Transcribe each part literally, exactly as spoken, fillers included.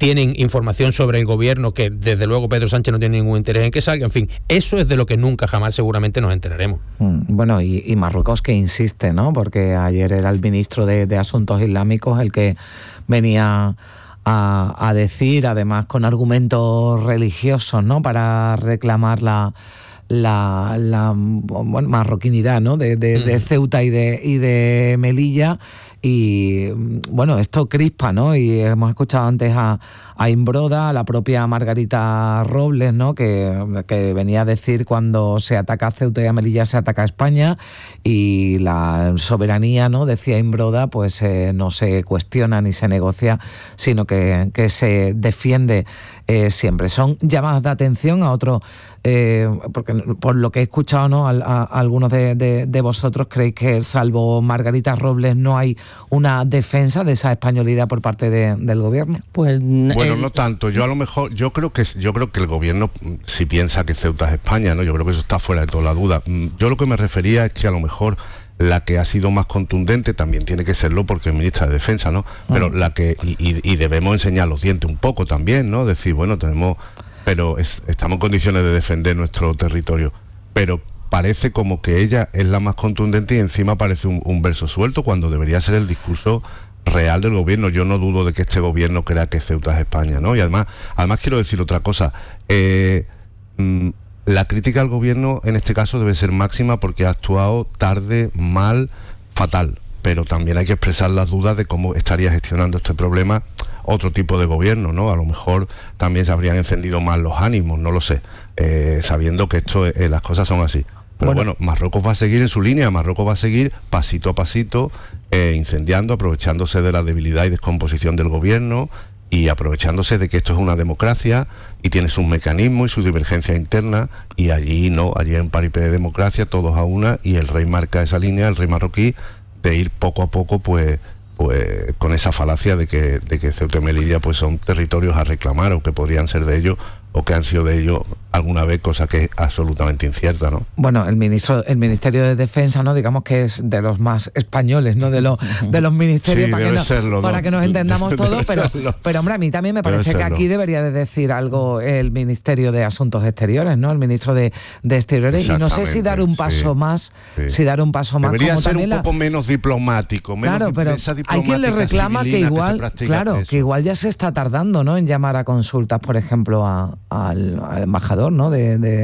tienen información sobre el gobierno que desde luego Pedro Sánchez no tiene ningún interés en que salga. En fin, eso es de lo que nunca jamás seguramente nos enteraremos. Bueno, y, y Marruecos que insiste, ¿no? Porque ayer era el ministro de, de Asuntos Islámicos el que venía a, a decir, además con argumentos religiosos, ¿no? Para reclamar la la, la bueno, marroquinidad, ¿no? De, de, de Ceuta y de, y de Melilla. Y bueno, esto crispa, ¿no? Y hemos escuchado antes a, a Imbroda, a la propia Margarita Robles, ¿no? Que, que venía a decir cuando se ataca a Ceuta y a Melilla se ataca a España, y la soberanía, ¿no? Decía Imbroda, pues eh, no se cuestiona ni se negocia, sino que, que se defiende eh, siempre. Son llamadas de atención a otro, eh, porque por lo que he escuchado, ¿no? A, a, a algunos de, de, de vosotros creéis que salvo Margarita Robles no hay una defensa de esa españolidad por parte de, del gobierno. Pues bueno, el... no tanto. Yo a lo mejor, yo creo que yo creo que el gobierno si piensa que Ceuta es España, ¿no? Yo creo que eso está fuera de toda la duda. Yo lo que me refería es que a lo mejor la que ha sido más contundente también tiene que serlo porque es ministra de Defensa, ¿no? Pero uh-huh. la que y, y, y debemos enseñar los dientes un poco también, ¿no? Decir, bueno, tenemos, pero es, estamos en condiciones de defender nuestro territorio, pero parece como que ella es la más contundente y encima parece un, un verso suelto cuando debería ser el discurso real del gobierno. Yo no dudo de que este gobierno crea que Ceuta es España, ¿no? Y además, además quiero decir otra cosa. Eh, mmm, la crítica al gobierno en este caso debe ser máxima porque ha actuado tarde, mal, fatal. Pero también hay que expresar las dudas de cómo estaría gestionando este problema otro tipo de gobierno, ¿no? A lo mejor también se habrían encendido más los ánimos, no lo sé, eh, sabiendo que esto eh, las cosas son así. Pero bueno, bueno, Marruecos va a seguir en su línea, Marruecos va a seguir pasito a pasito, eh, incendiando, aprovechándose de la debilidad y descomposición del gobierno y aprovechándose de que esto es una democracia y tiene sus mecanismos y su divergencia interna, y allí no, allí en paripé de democracia, todos a una, y el rey marca esa línea, el rey marroquí, de ir poco a poco, pues, pues con esa falacia de que, de que Ceuta y Melilla pues son territorios a reclamar o que podrían ser de ellos o que han sido de ellos alguna vez, cosa que es absolutamente incierta, ¿no? Bueno, el ministro, el Ministerio de Defensa, ¿no? Digamos que es de los más españoles, ¿no? De los de los ministerios, sí, para, que, no, serlo, para ¿no? que nos entendamos todos, pero, pero hombre, a mí también me parece que aquí debería de decir algo el Ministerio de Asuntos Exteriores, ¿no? El ministro de, de Exteriores, y no sé si dar un paso sí, más, sí. si dar un paso más. Debería como ser un la... poco menos diplomático, menos claro, pero esa hay quien le reclama que igual, que claro, que igual ya se está tardando, ¿no? En llamar a consultas, por ejemplo, a, al, al embajador, ¿no? De, de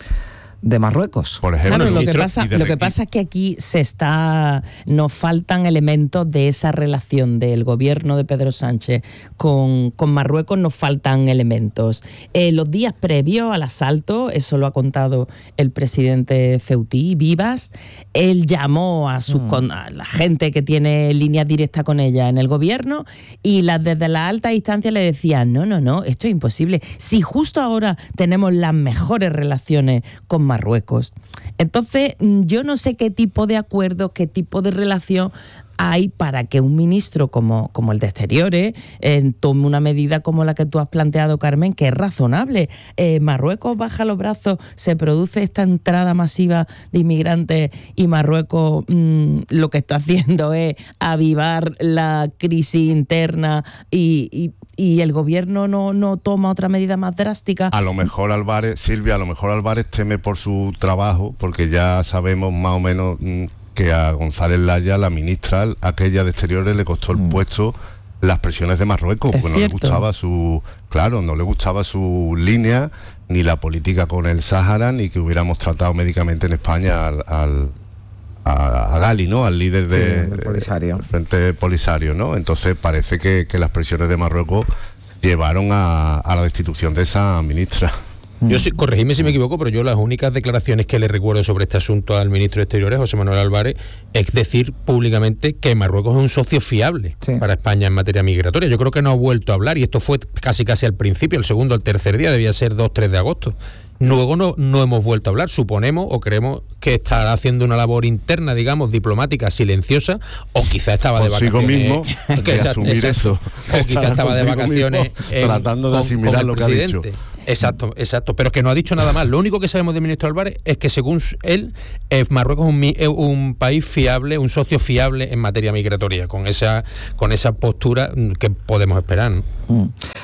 de Marruecos. Por ejemplo, claro, lo, ministro, que pasa, lo que pasa es que aquí se está nos faltan elementos de esa relación del gobierno de Pedro Sánchez con, con Marruecos, nos faltan elementos. Eh, los días previos al asalto, eso lo ha contado el presidente ceutí, Vivas, él llamó a, sus, mm. con, a la gente que tiene línea directa con ella en el gobierno, y las desde la alta instancia le decían, no, no, no, esto es imposible. Si justo ahora tenemos las mejores relaciones con Marruecos, Marruecos. Entonces, yo no sé qué tipo de acuerdo, qué tipo de relación hay para que un ministro como, como el de Exteriores eh, tome una medida como la que tú has planteado, Carmen, que es razonable. Eh, Marruecos baja los brazos, se produce esta entrada masiva de inmigrantes y Marruecos mmm, lo que está haciendo es avivar la crisis interna y, y y el gobierno no, no toma otra medida más drástica. A lo mejor Álvarez, Silvia, a lo mejor Álvarez teme por su trabajo, porque ya sabemos más o menos mmm, que a González Laya, la ministra, aquella de Exteriores, le costó el mm. puesto las presiones de Marruecos, porque no le gustaba su, claro, no le gustaba su línea, ni la política con el Sáhara, ni que hubiéramos tratado médicamente en España al, al a, a Gali, ¿no? Al líder de, sí, del Polisario. del Frente Polisario, ¿no? Entonces parece que, que las presiones de Marruecos llevaron a, a la destitución de esa ministra. Yo sí, corregidme si me equivoco, pero yo las únicas declaraciones que le recuerdo sobre este asunto al ministro de Exteriores, José Manuel Álvarez, es decir públicamente que Marruecos es un socio fiable sí. para España en materia migratoria. Yo creo que no ha vuelto a hablar, y esto fue casi casi al principio, el segundo, el tercer día, debía ser dos, tres de agosto. Luego no, no hemos vuelto a hablar, suponemos o creemos que estará haciendo una labor interna, digamos, diplomática, silenciosa, o quizá estaba de consigo vacaciones. Mismo, que esa, asumir exacto, eso. O quizá estaba de vacaciones en, tratando de asimilar con, con lo que presidente. ha dicho. Exacto, exacto, pero que no ha dicho nada más. Lo único que sabemos del ministro Álvarez es que según él, eh, Marruecos es un, es un país fiable, un socio fiable en materia migratoria, con esa con esa postura que podemos esperar, ¿no? Mm.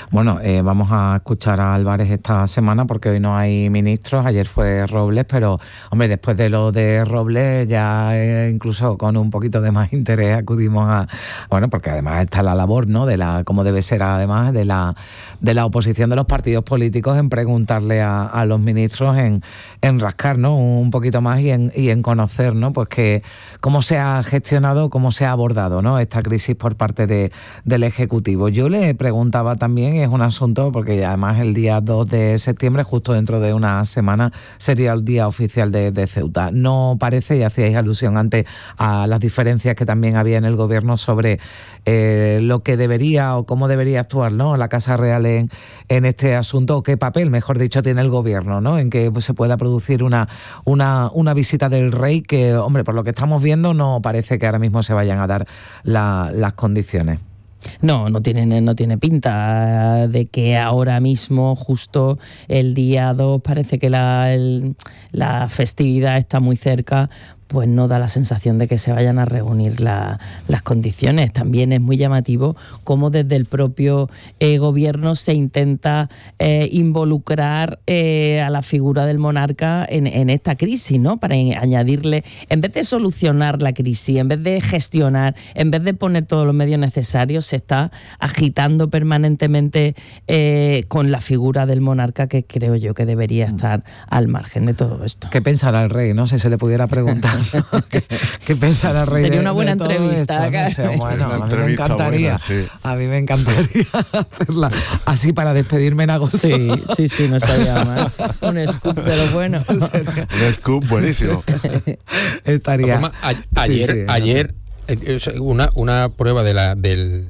Bueno, eh, vamos a escuchar a Álvarez esta semana porque hoy no hay ministros, ayer fue Robles, pero hombre, después de lo de Robles ya eh, incluso con un poquito de más interés acudimos a, bueno, porque además está la labor, ¿no?, de la, como debe ser además, de la de la oposición de los partidos políticos en preguntarle a, a los ministros, en, en rascar, ¿no?, un poquito más y en, y en conocer, ¿no?, pues que cómo se ha gestionado, cómo se ha abordado, ¿no?, esta crisis por parte de, del Ejecutivo. Yo le preguntaba también, es un asunto, porque además el día dos de septiembre, justo dentro de una semana, sería el día oficial de, de Ceuta. No parece, y hacíais alusión antes a las diferencias que también había en el gobierno sobre eh, lo que debería o cómo debería actuar, ¿no?, la Casa Real en, en este asunto, o qué papel, mejor dicho, tiene el gobierno, ¿no?, en que pues, se pueda producir una, una, una visita del rey que, hombre, por lo que estamos viendo, no parece que ahora mismo se vayan a dar la, las condiciones. No, no tiene, no tiene pinta de que ahora mismo, justo el día dos, parece que la, el, la festividad está muy cerca, pues no da la sensación de que se vayan a reunir la, las condiciones. También es muy llamativo cómo desde el propio eh, gobierno se intenta eh, involucrar eh, a la figura del monarca en, en esta crisis, ¿no?, para añadirle, en vez de solucionar la crisis, en vez de gestionar, en vez de poner todos los medios necesarios, se está agitando permanentemente eh, con la figura del monarca, que creo yo que debería estar al margen de todo esto. ¿Qué pensará el rey, no? Si se le pudiera preguntar. ¿Qué, qué pensará el rey? Sería de, una buena de todo entrevista. Esto, no sé, bueno, una a mí me encantaría, buena, sí. a mí me encantaría hacerla así para despedirme en agosto. Sí, sí, sí, no estaría mal. Un scoop de lo bueno. Un scoop buenísimo. Estaría. Forma, a, ayer, sí, sí, ayer eh, una, una prueba de la del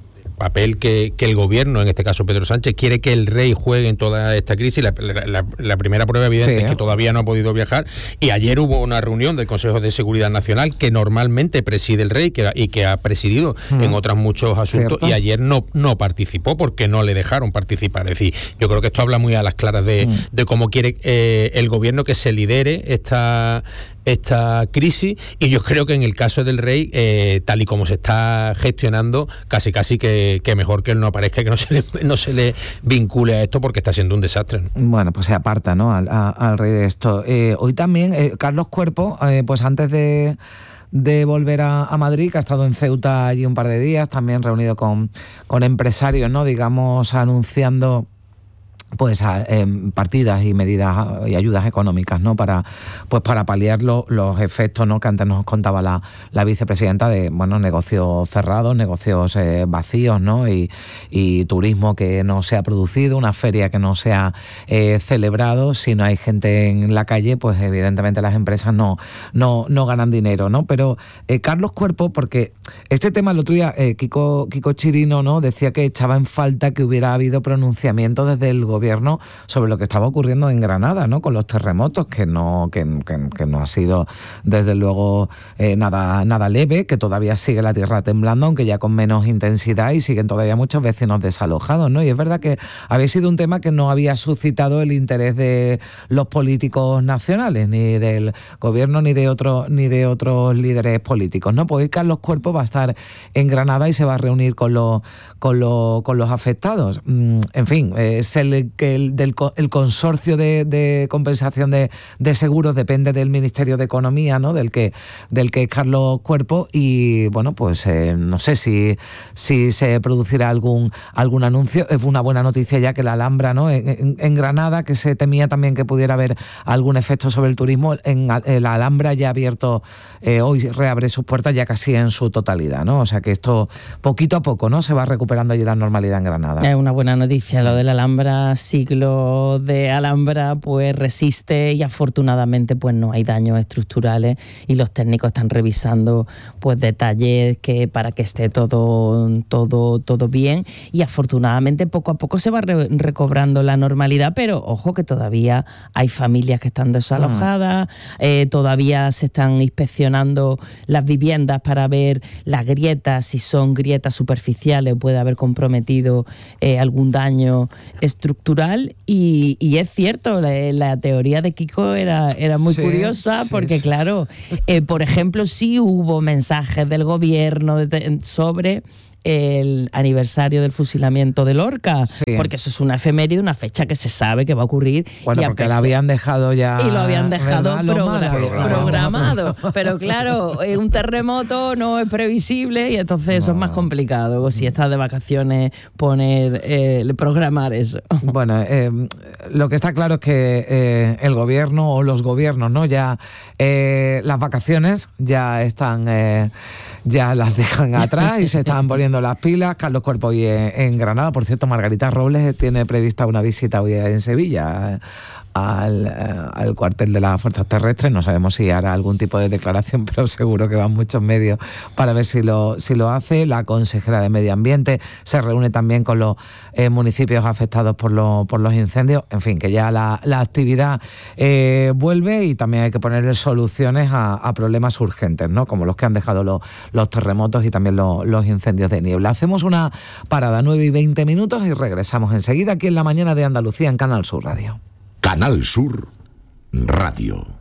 papel que, que el gobierno, en este caso Pedro Sánchez, quiere que el rey juegue en toda esta crisis. La, la, la primera prueba evidente sí, es que todavía no ha podido viajar, y ayer hubo una reunión del Consejo de Seguridad Nacional que normalmente preside el rey que, y que ha presidido mm. en otros muchos asuntos, ¿cierto? Y ayer no, no participó porque no le dejaron participar. Es decir, yo creo que esto habla muy a las claras de, mm. de cómo quiere eh, el gobierno que se lidere esta esta crisis, y yo creo que en el caso del rey, eh, tal y como se está gestionando, casi casi que, que mejor que él no aparezca, que no se le, no se le vincule a esto, porque está siendo un desastre, ¿no? Bueno, pues se aparta, ¿no?, al, a, al rey de esto. Eh, hoy también, eh, Carlos Cuerpo, eh, pues antes de de volver a, a Madrid, que ha estado en Ceuta allí un par de días, también reunido con, con empresarios, ¿no?, digamos, anunciando pues a, eh, partidas y medidas y ayudas económicas, ¿no?, para pues para paliar lo, los efectos, ¿no?, que antes nos contaba la, la vicepresidenta de, bueno, negocios cerrados, negocios eh, vacíos, ¿no?, y, y turismo que no se ha producido, una feria que no se ha eh, celebrado. Si no hay gente en la calle, pues evidentemente las empresas no no no ganan dinero, ¿no? Pero eh, Carlos Cuerpo, porque este tema el otro día eh, Kiko Kiko Chirino, ¿no?, decía que echaba en falta que hubiera habido pronunciamiento desde el gobierno sobre lo que estaba ocurriendo en Granada, ¿no?, con los terremotos, que no que, que, que no ha sido desde luego eh, nada nada leve, que todavía sigue la tierra temblando, aunque ya con menos intensidad, y siguen todavía muchos vecinos desalojados, ¿no? Y es verdad que había sido un tema que no había suscitado el interés de los políticos nacionales, ni del gobierno, ni de otros ni de otros líderes políticos, ¿no? Pues hoy Carlos Cuerpo va a estar en Granada y se va a reunir con los con los con los afectados. En fin, es el que el, del el consorcio de, de compensación de, de seguros depende del Ministerio de Economía, ¿no?, del que del que es Carlos Cuerpo, y bueno, pues eh, no sé si si se producirá algún algún anuncio. Es una buena noticia ya que la Alhambra, ¿no?, en, en, en Granada, que se temía también que pudiera haber algún efecto sobre el turismo, en, en la Alhambra ya ha abierto, eh, hoy reabre sus puertas ya casi en su totalidad, ¿no? O sea que esto poquito a poco, ¿no?, se va recuperando allí la normalidad en Granada. Es una buena noticia lo de la Alhambra. Siglo de Alhambra pues resiste, y afortunadamente pues no hay daños estructurales, y los técnicos están revisando pues detalles que para que esté todo todo todo bien, y afortunadamente poco a poco se va re- recobrando la normalidad, pero ojo que todavía hay familias que están desalojadas, uh-huh. eh, todavía se están inspeccionando las viviendas para ver las grietas, si son grietas superficiales, puede haber comprometido eh, algún daño estructural, y, y es cierto, la, la teoría de Kiko era, era muy sí, curiosa, sí, porque sí. claro, eh, por ejemplo, sí hubo mensajes del gobierno de, sobre el aniversario del fusilamiento de Lorca, sí. porque eso es una efeméride, una fecha que se sabe que va a ocurrir. Bueno, y porque la habían dejado ya... Y lo habían dejado progra programado. programado. Pero claro, un terremoto no es previsible y entonces no. Eso es más complicado. Si estás de vacaciones, poner, eh, programar eso. Bueno, eh, lo que está claro es que eh, el gobierno o los gobiernos, ¿no? Ya eh, las vacaciones ya están... Eh, ya las dejan atrás y se están poniendo las pilas. Carlos Cuerpo hoy en, en Granada. Por cierto, Margarita Robles tiene prevista una visita hoy en Sevilla al, al cuartel de las Fuerzas Terrestres. No sabemos si hará algún tipo de declaración, pero seguro que van muchos medios para ver si lo, si lo hace. La consejera de Medio Ambiente se reúne también con los eh, municipios afectados por, lo, por los incendios. En fin, que ya la, la actividad eh, vuelve y también hay que ponerle soluciones a, a problemas urgentes, ¿no? Como los que han dejado los, los terremotos y también los, los incendios de niebla. Hacemos una parada, nueve y veinte minutos, y regresamos enseguida aquí en La Mañana de Andalucía en Canal Sur Radio. Canal Sur Radio.